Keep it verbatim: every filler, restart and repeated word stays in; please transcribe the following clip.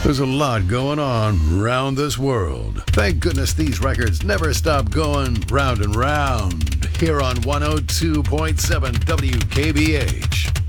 There's a lot going on round this world. Thank goodness these records never stop going round and round. Here on one oh two point seven W K B H.